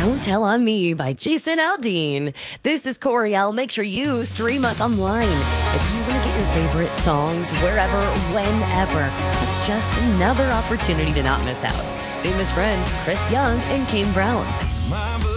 Don't Tell on Me by Jason Aldean. This is Coriel. Make sure you stream us online. If you want to get your favorite songs wherever, whenever, it's just another opportunity to not miss out. Famous friends Chris Young and Kane Brown.